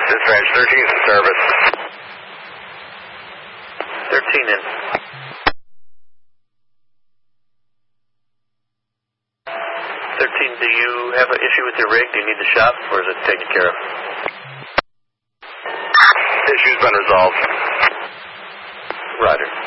Dispatch, 13's in service. 13 in. 13, do you have an issue with your rig? Do you need the shop, or is it taken care of? Issue's been resolved. Roger.